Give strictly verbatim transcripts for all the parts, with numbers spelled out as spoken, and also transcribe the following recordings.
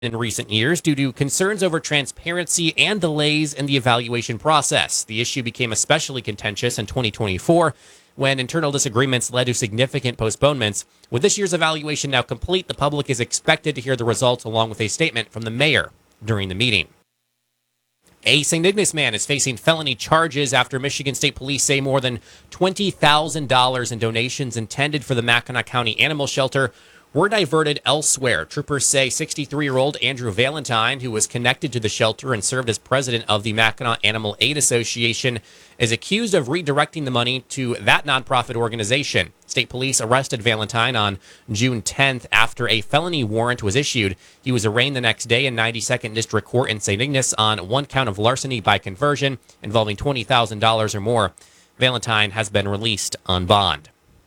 in recent years due to concerns over transparency and delays in the evaluation process. The issue became especially contentious in twenty twenty-four when internal disagreements led to significant postponements. With this year's evaluation now complete, the public is expected to hear the results along with a statement from the mayor during the meeting. A Saint Ignace man is facing felony charges after Michigan State Police say more than twenty thousand dollars in donations intended for the Mackinac County Animal Shelter were diverted elsewhere. Troopers say sixty-three-year-old Andrew Valentine, who was connected to the shelter and served as president of the Mackinac Animal Aid Association, is accused of redirecting the money to that nonprofit organization. State police arrested Valentine on June tenth after a felony warrant was issued. He was arraigned the next day in ninety-second District Court in Saint Ignace on one count of larceny by conversion involving twenty thousand dollars or more. Valentine has been released on bond.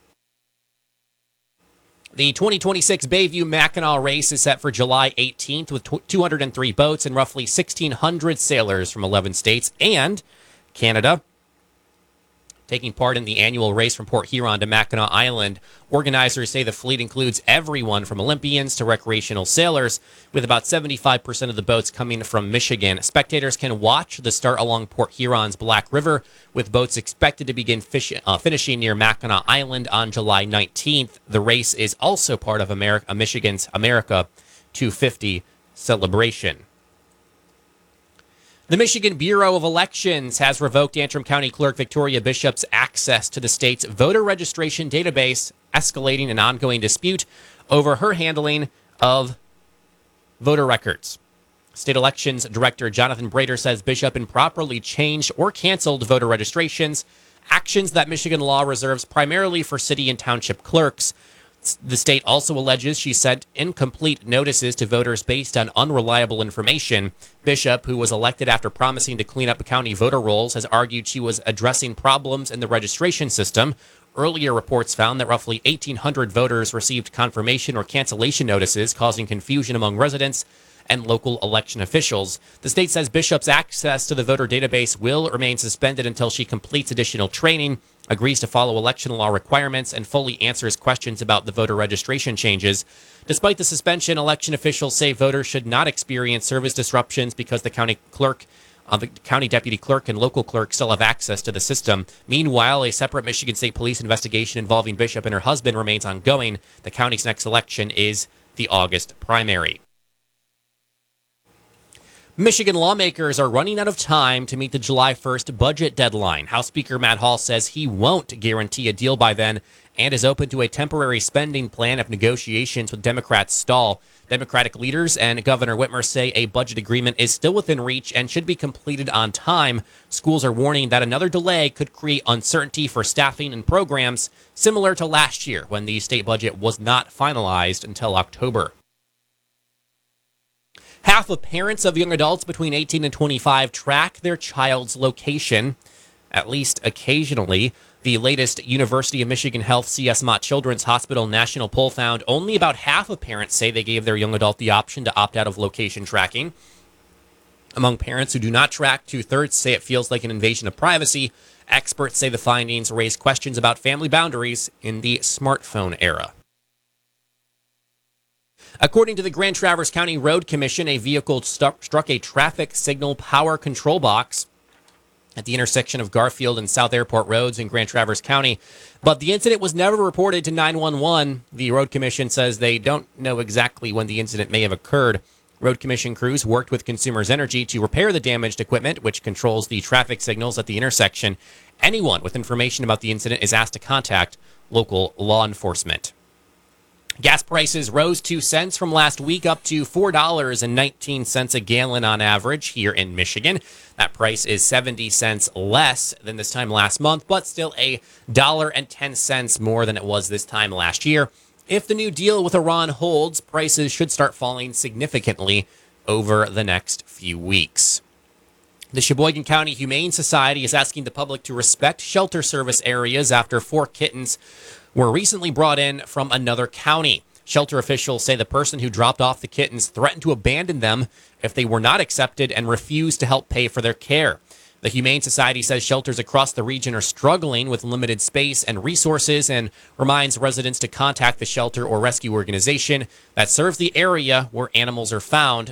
The twenty twenty-six Bayview Mackinac race is set for July eighteenth with two hundred three boats and roughly sixteen hundred sailors from eleven states and Canada taking part in the annual race from Port Huron to Mackinac Island. Organizers say the fleet includes everyone from Olympians to recreational sailors, with about seventy-five percent of the boats coming from Michigan. Spectators can watch the start along Port Huron's Black River, with boats expected to begin fish, uh, finishing near Mackinac Island on July nineteenth. The race is also part of America, Michigan's America two fifty celebration. The Michigan Bureau of Elections has revoked Antrim County Clerk Victoria Bishop's access to the state's voter registration database, escalating an ongoing dispute over her handling of voter records. State Elections Director Jonathan Brader says Bishop improperly changed or canceled voter registrations, actions that Michigan law reserves primarily for city and township clerks. The state also alleges she sent incomplete notices to voters based on unreliable information. Bishop, who was elected after promising to clean up county voter rolls, has argued she was addressing problems in the registration system. Earlier reports found that roughly eighteen hundred voters received confirmation or cancellation notices, causing confusion among residents and local election officials. The state says Bishop's access to the voter database will remain suspended until she completes additional training, agrees to follow election law requirements, and fully answers questions about the voter registration changes. Despite the suspension, election officials say voters should not experience service disruptions because the county clerk, uh, the county deputy clerk and local clerk still have access to the system. Meanwhile, a separate Michigan State Police investigation involving Bishop and her husband remains ongoing. The county's next election is the August primary. Michigan lawmakers are running out of time to meet the July first budget deadline. House Speaker Matt Hall says he won't guarantee a deal by then and is open to a temporary spending plan if negotiations with Democrats stall. Democratic leaders and Governor Whitmer say a budget agreement is still within reach and should be completed on time. Schools are warning that another delay could create uncertainty for staffing and programs, similar to last year when the state budget was not finalized until October. Half of parents of young adults between eighteen and twenty-five track their child's location, at least occasionally. The latest University of Michigan Health C S Mott Children's Hospital national poll found only about half of parents say they gave their young adult the option to opt out of location tracking. Among parents who do not track, two-thirds say it feels like an invasion of privacy. Experts say the findings raise questions about family boundaries in the smartphone era. According to the Grand Traverse County Road Commission, a vehicle stu- struck a traffic signal power control box at the intersection of Garfield and South Airport Roads in Grand Traverse County, but the incident was never reported to nine one one. The Road Commission says they don't know exactly when the incident may have occurred. Road Commission crews worked with Consumers Energy to repair the damaged equipment, which controls the traffic signals at the intersection. Anyone with information about the incident is asked to contact local law enforcement. Gas prices rose two cents from last week up to four dollars and nineteen cents a gallon on average here in Michigan. That price is seventy cents less than this time last month, but still a dollar and ten cents more than it was this time last year. If the new deal with Iran holds, prices should start falling significantly over the next few weeks. The Sheboygan County Humane Society is asking the public to respect shelter service areas after four kittens were recently brought in from another county. Shelter officials say the person who dropped off the kittens threatened to abandon them if they were not accepted and refused to help pay for their care. The Humane Society says shelters across the region are struggling with limited space and resources and reminds residents to contact the shelter or rescue organization that serves the area where animals are found